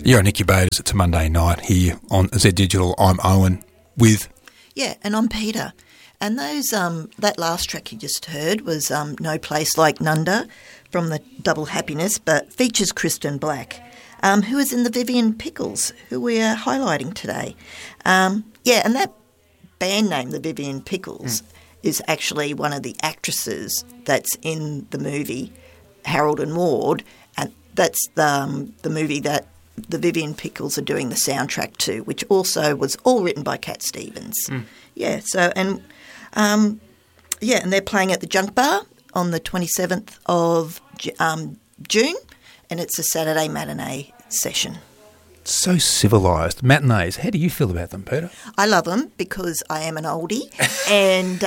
You're on Incubators. It's a Monday night here on Z Digital. I'm Owen with... Yeah, and I'm Peter. And those that last track you just heard was No Place Like Nunda from the Double Happiness, but features Kristen Black, who is in the Vivian Pickles, who we are highlighting today. And that band name, the Vivian Pickles, is actually one of the actresses that's in the movie Harold and Maude, and that's the movie that the Vivian Pickles are doing the soundtrack to, which also was all written by Cat Stevens. Yeah, so, and they're playing at the Junk Bar on the 27th of June, and it's a Saturday matinee session. So civilised. Matinees. How do you feel about them, Peter? I love them because I am an oldie and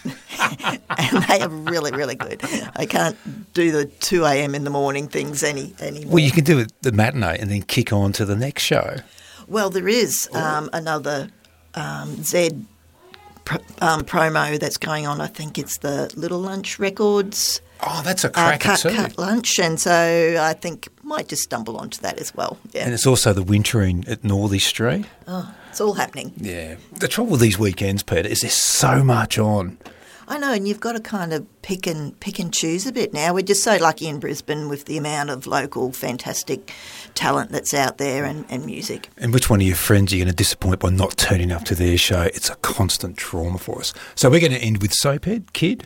and they are really, really good. I can't do the 2 a.m. in the morning things anymore. Well, you can do the matinee and then kick on to the next show. Well, there is another Z promo that's going on. I think it's the Little Lunch Records. Oh, that's a cracker too. Cut lunch, and so I think might just stumble onto that as well. Yeah. And it's also the wintering at Northey Street. Oh, it's all happening. Yeah. The trouble with these weekends, Peter, is there's so much on. I know, and you've got to kind of pick and choose a bit now. We're just so lucky in Brisbane with the amount of local fantastic talent that's out there and music. And which one of your friends are you going to disappoint by not turning up to their show? It's a constant trauma for us. So we're going to end with Soaphead, Kid.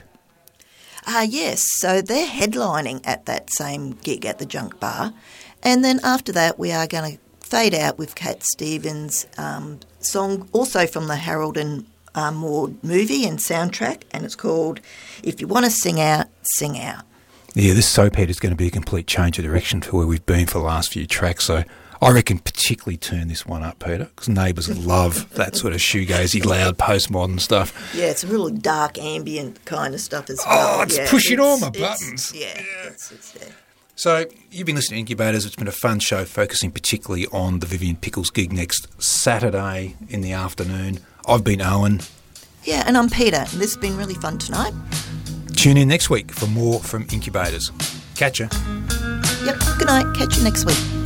Yes, so they're headlining at that same gig at the Junk Bar. And then after that, we are going to fade out with Cat Stevens' song, also from the Harold and Maude movie and soundtrack, and it's called If You Want to Sing Out, Sing Out. Yeah, this Soaphead is going to be a complete change of direction to where we've been for the last few tracks, so I reckon particularly turn this one up, Peter, because neighbours love that sort of shoegazy, loud, postmodern stuff. Yeah, it's a really dark, ambient kind of stuff as well. Oh, it's pushing all my buttons. It's there. So you've been listening to Incubators. It's been a fun show focusing particularly on the Vivian Pickles gig next Saturday in the afternoon. I've been Owen. Yeah, and I'm Peter, and this has been really fun tonight. Tune in next week for more from Incubators. Catch ya. Yep, good night. Catch you next week.